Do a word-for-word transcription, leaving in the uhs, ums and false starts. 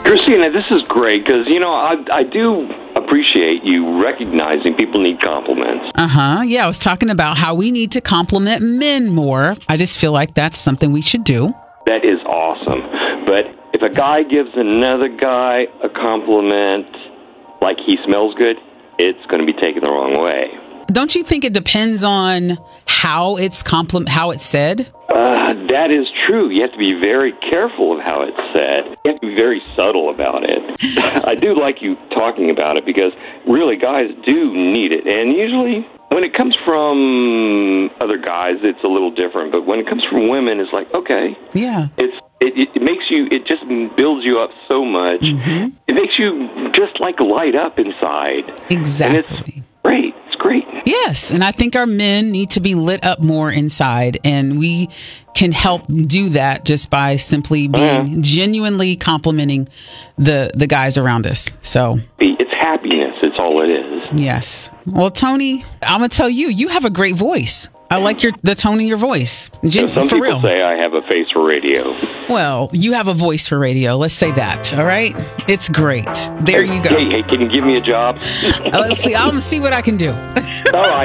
Christina, this is great because, you know, I, I do appreciate you recognizing people need compliments. Uh-huh. Yeah, I was talking about how we need to compliment men more. I just feel like that's something we should do. That is awesome. But if a guy gives another guy a compliment like he smells good, it's going to be taken the wrong way. Don't you think it depends on how it's compliment, how it's said? Uh, that is true. You have to be very careful of how it's said. You have to be very subtle about it. I do like you talking about it because really guys do need it. And usually when it comes from other guys, it's a little different. But when it comes from women, it's like, okay. Yeah. It's it, it makes you, it just builds you up so much. Mm-hmm. It makes you just like light up inside. Exactly. And it's great. It's great. Yes, and I think our men need to be lit up more inside, and we can help do that just by simply being Yeah. genuinely complimenting the the guys around us. So, It's happiness. It's all it is. yes. Well, Tony, I'm gonna tell you, you have a great voice. I like your the tone in your voice. Gen- Some for people real. say I have a face for radio. Well, you have a voice for radio. Let's say that. All right, it's great. There you go. Hey, hey, can you give me a job? Uh, Let's see. I'm gonna see what I can do. All right.